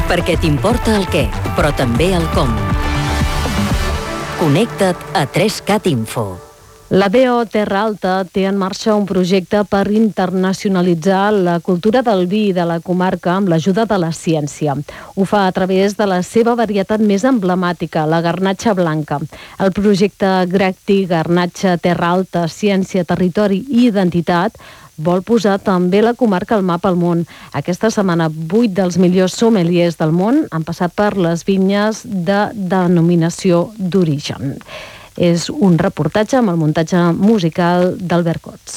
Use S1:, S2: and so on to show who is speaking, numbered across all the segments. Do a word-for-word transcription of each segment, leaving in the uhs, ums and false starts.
S1: Perquè t'importa el què, però també el com. Connecta't a tres cat Info.
S2: La D O Terra Alta té en marxa un projecte per internacionalitzar la cultura del vi de la comarca amb l'ajuda de la ciència. Ho fa a través de la seva varietat més emblemàtica, la garnatxa blanca. El projecte Gracti Garnatxa Terra Alta, Ciència, Territori i Identitat vol posar també la comarca al mapa al món. Aquesta setmana, vuit dels millors sommeliers del món han passat per les vinyes de denominació d'origen. És un reportatge amb el muntatge musical d'Albert Cots.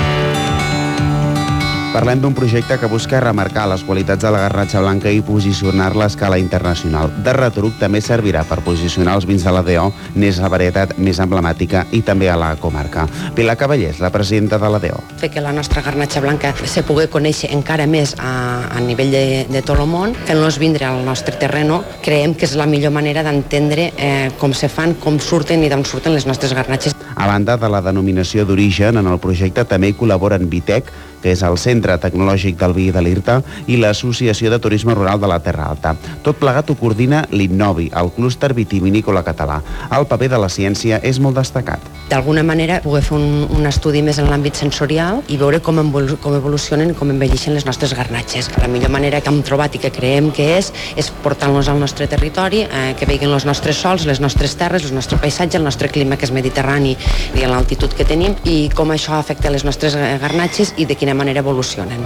S3: Parlem d'un projecte que busca remarcar les qualitats de la garnatxa blanca i posicionar-la a escala internacional. De retruc també servirà per posicionar els vins de la D O, n'és la varietat més emblemàtica, i també a la comarca. Pilar Cavallers, la presidenta de la D O.
S4: Fer que la nostra garnatxa blanca se pugui conèixer encara més a, a nivell de, de tot el món, fent-los vindre al nostre terreno, creiem que és la millor manera d'entendre eh, com se fan, com surten i d'on surten les nostres garnatxes.
S3: A banda de la denominació d'origen, en el projecte també hi col·laboren Vitec, que és el Centre Tecnològic del Vi de l'Irta, i l'Associació de Turisme Rural de la Terra Alta. Tot plegat ho coordina l'Innovi, el clúster vitivinícola català. El paper de la ciència és molt destacat.
S4: D'alguna manera, poder fer un, un estudi més en l'àmbit sensorial i veure com, evolu com evolucionen i com envelleixen les nostres garnatxes. La millor manera que hem trobat i que creiem que és, és portant-los al nostre territori, eh, que veguin els nostres sols, les nostres terres, el nostre paisatge, el nostre clima, que és mediterrani, i l'altitud que tenim, i com això afecta les nostres garnatxes i de quina manera evolucionen.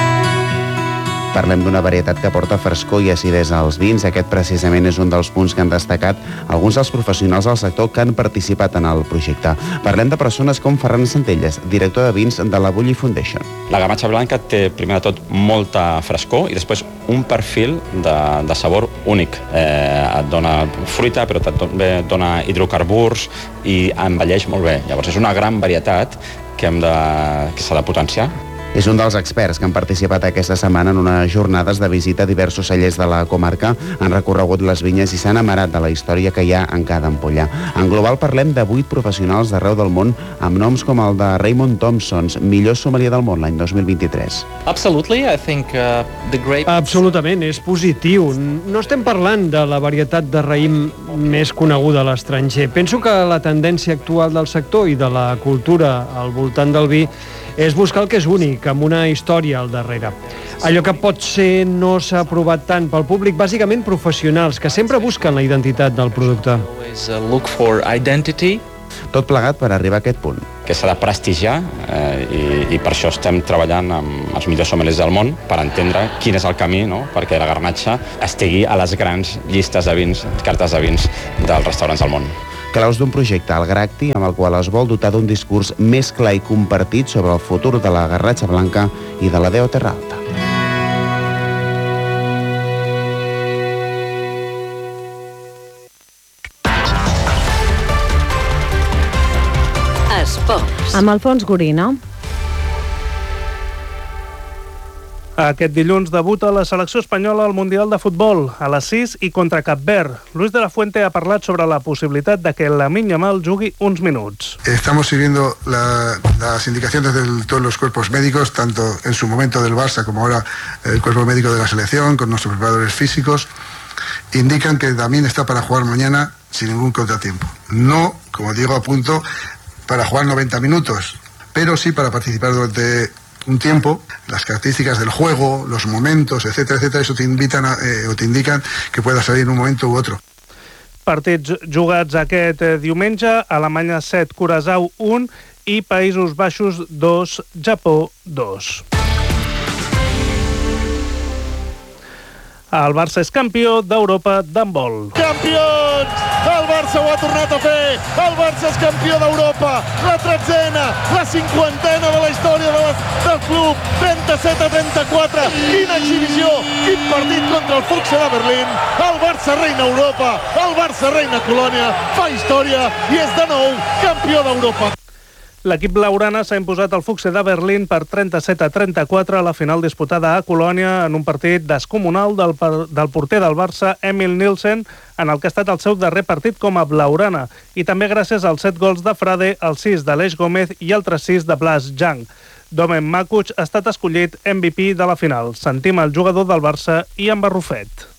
S3: Parlem d'una varietat que porta frescor i acidesa als vins. Aquest precisament és un dels punts que han destacat alguns dels professionals del sector que han participat en el projecte. Parlem de persones com Ferran Centelles, director de vins de la Bulli Foundation.
S5: La garnatxa blanca té, primer de tot, molta frescor i després un perfil de, de sabor únic. Eh, et dona fruita, però també dona hidrocarburs i envelleix molt bé. Llavors és una gran varietat que hem de, que s'ha de potenciar.
S3: És un dels experts que han participat aquesta setmana en unes jornades de visita a diversos cellers de la comarca, han recorregut les vinyes i s'han amarat de la història que hi ha en cada ampolla. En global parlem de vuit professionals d'arreu del món amb noms com el de Raymond Thompson, millor sommelier del món l'any dos mil vint-i-tres.
S6: Absolutely, I think uh, the grape...
S7: Absolutament, és positiu. No estem parlant de la varietat de raïm més coneguda a l'estranger. Penso que la tendència actual del sector i de la cultura al voltant del vi és buscar el que és únic, amb una història al darrere. Allò que pot ser no s'ha provat tant pel públic, bàsicament professionals, que sempre busquen la identitat del producte.
S6: Look for identity.
S3: Tot plegat per arribar a aquest punt.
S5: Que s'ha de prestigiar eh, i, i per això estem treballant amb els millors sommeliers del món per entendre quin és el camí, no?, perquè la garnatxa estigui a les grans llistes de vins, cartes de vins dels restaurants del món.
S3: Claus d'un projecte, el Gracti, amb el qual es vol dotar d'un discurs més clar i compartit sobre el futur de la garnatxa blanca i de la D O Terra Alta.
S2: Esports. Amb Alfons Gorina.
S8: Aquest dilluns debuta la selecció espanyola al Mundial de Futbol, a les sis i contra Cap Verd. Luis de la Fuente ha parlat sobre la possibilitat de que Lamine Yamal jugui uns minuts.
S9: Estamos siguiendo la, las indicaciones de todos los cuerpos médicos, tanto en su momento del Barça como ahora el cuerpo médico de la selección, con nuestros preparadores físicos, indican que Lamine está para jugar mañana sin ningún contratiempo. No, como digo, a punto para jugar noventa minutos, pero sí para participar durante un tiempo. Las características del juego, los momentos, etcétera, etcétera, eso te invitan a, eh, o te indican que pueda salir en un momento u otro.
S8: Partits jugats aquest diumenge, Alemanya set, Curaçao un i Països Baixos dos, Japó dos. El Barça és campió d'Europa d'handbol.
S10: Campions! El Barça ho ha tornat a fer! El Barça és campió d'Europa! La tretzena, la cinquantena de la història de la, del club! trenta-set a trenta-quatre! Quina exhibició! Quin partit contra el Fuchs de Berlín! El Barça reina Europa! El Barça reina Colònia! Fa història i és de nou campió d'Europa!
S8: L'equip blaugrana s'ha imposat al Fuchs de Berlín per trenta-set a trenta-quatre a la final disputada a Colònia en un partit descomunal del, del porter del Barça, Emil Nielsen, en el que ha estat el seu darrer partit com a blaugrana, i també gràcies als set gols de Frade, els sis d'Aleix Gómez i altres sis de Blas Jang. Domen Makuch ha estat escollit M V P de la final. Sentim el jugador del Barça, Ian Barrufet.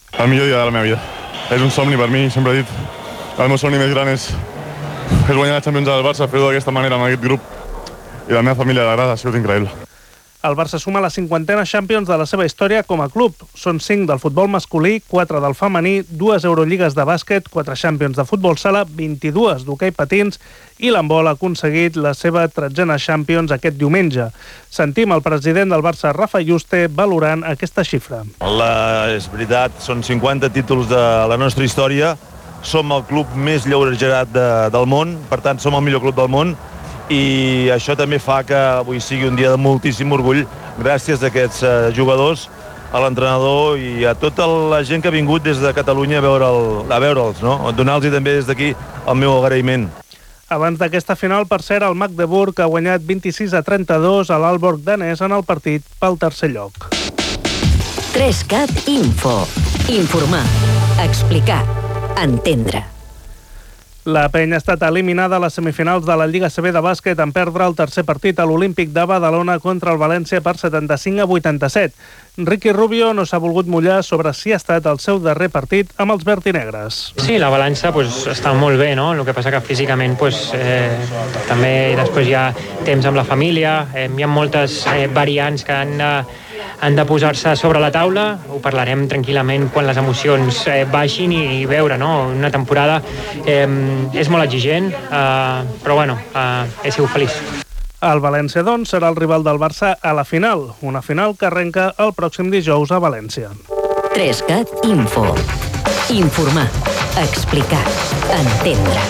S11: El millor dia de la meva vida. És un somni per mi, sempre he dit. El meu somni més gran és, és guanyar la Champions del Barça, fer-ho d'aquesta manera amb aquest grup. I la meva família l'agrada, ha sigut increïble.
S8: El Barça suma la cinquantena Champions de la seva història com a club. Són cinc del futbol masculí, quatre del femení, dues Eurolligues de bàsquet, quatre Champions de futbol sala, vint-i-dues d'hoquei patins i l'handbol ha aconseguit la seva tretzena Champions aquest diumenge. Sentim el president del Barça, Rafa Yuste, valorant aquesta xifra.
S12: La, és veritat, són cinquanta títols de la nostra història. Som el club més llouregerat de, del món, per tant, som el millor club del món. I això també fa que avui sigui un dia de moltíssim orgull gràcies a aquests uh, jugadors, a l'entrenador i a tota la gent que ha vingut des de Catalunya a veure'ls, a veure'ls, no? Donar-los també des d'aquí el meu agraïment.
S8: Abans d'aquesta final, per cert, el Magdeburg ha guanyat vint-i-sis a trenta-dos a l'Aalborg danès en el partit pel tercer lloc.
S1: tres cat Info. Informar, explicar, entendre.
S8: La Penya ha estat eliminada a les semifinals de la Lliga C B de bàsquet en perdre el tercer partit a l'Olímpic de Badalona contra el València per setanta-cinc a vuitanta-set. Ricky Rubio no s'ha volgut mullar sobre si ha estat el seu darrer partit amb els vertinegres.
S13: Sí, la balança pues, està molt bé, no? El que passa que físicament pues, eh, també després hi ha temps amb la família, eh, hi ha moltes eh, variants que han de, han de posar-se sobre la taula, ho parlarem tranquil·lament quan les emocions eh, baixin i, i veure, no? Una temporada eh, és molt exigent, eh, però bueno, eh, he sigut feliç.
S8: El València, doncs, serà el rival del Barça a la final, una final que arrenca el pròxim dijous a València.
S1: tres cat Info. Informar, explicar, entendre.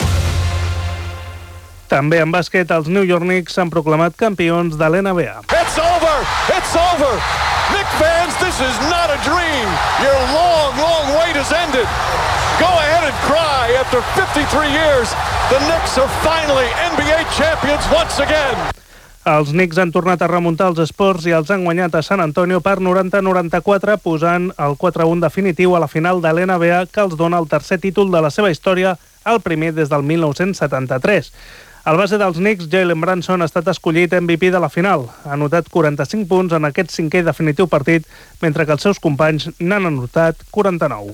S8: També en bàsquet, els New York Knicks s'han proclamat campions de l'N B A.
S10: It's over! It's over! Knicks fans, this is not a dream. Your long, long wait has ended. Go ahead and cry. After fifty-three years, the Knicks are finally N B A champions once again.
S8: Els Knicks han tornat a remuntar els Spurs i els han guanyat a San Antonio per noranta a noranta-quatre, posant el quatre a un definitiu a la final de l'N B A que els dona el tercer títol de la seva història, el primer des del mil nou-cents setanta-tres. El base dels Knicks, Jalen Brunson, ha estat escollit M V P de la final. Ha anotat quaranta-cinc punts en aquest cinquè i definitiu partit, mentre que els seus companys n'han anotat quaranta-nou.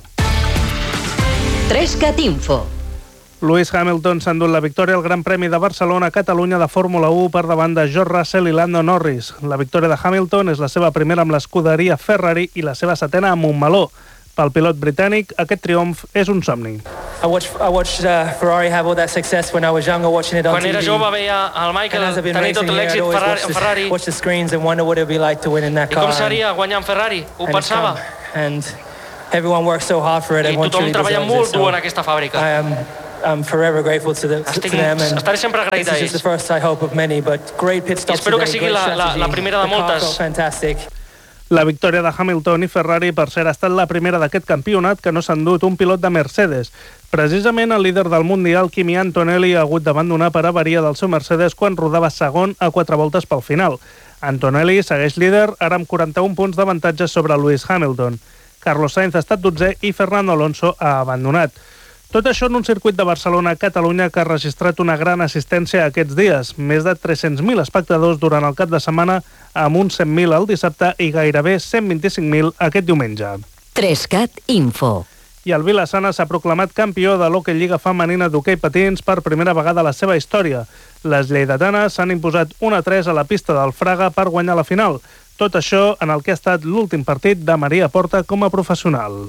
S1: tres cat Info.
S8: Lewis Hamilton s'ha endut la victòria al Gran Premi de Barcelona a Catalunya de Fórmula u per davant de George Russell i Lando Norris. La victòria de Hamilton és la seva primera amb l'escuderia Ferrari i la seva setena amb Montmeló. Pel pilot britànic, aquest triomf és un somni.
S14: I watched, I watched uh, Ferrari have all that success when I was younger, watching it on
S15: Quan
S14: T V.
S15: era jove veia el Michael tenir tot l'èxit en Ferrari.
S14: Watch the screens and wonder what it would be like to win in that
S15: I
S14: car.
S15: com seria guanyar en Ferrari? Ho pensava.
S14: And everyone works so hard for it.
S15: I tothom treballa molt dur en aquesta fàbrica.
S14: I am I'm forever grateful to, the, to them. And
S15: estaré sempre agraït a
S14: this is just the first, I hope, of many, but great pit stops
S15: espero que
S14: today,
S15: sigui
S14: great
S15: la, la,
S14: strategy.
S15: la primera de
S14: The car
S15: moltes.
S14: felt fantastic.
S8: La victòria de Hamilton i Ferrari, per cert, ha estat la primera d'aquest campionat que no s'ha endut un pilot de Mercedes. Precisament el líder del Mundial, Kimi Antonelli, ha hagut d'abandonar per avaria del seu Mercedes quan rodava segon a quatre voltes pel final. Antonelli segueix líder, ara amb quaranta-un punts d'avantatge sobre Lewis Hamilton. Carlos Sainz ha estat dotzè i Fernando Alonso ha abandonat. Tot això en un circuit de Barcelona-Catalunya que ha registrat una gran assistència aquests dies, més de tres-cents mil espectadors durant el cap de setmana, amb uns cent mil el dissabte i gairebé cent vint-i-cinc mil aquest diumenge.
S1: tres cat Info.
S8: I el Vilassana s'ha proclamat campió de l'Hockey Lliga Femenina d'hoquei patins per primera vegada a la seva història. Les lleidatanes s'han imposat un a tres a la pista del Fraga per guanyar la final. Tot això en el que ha estat l'últim partit de Maria Porta com a professional.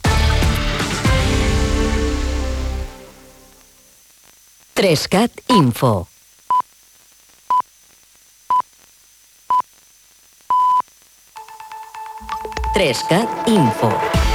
S1: tres cat Info. tres cat Info.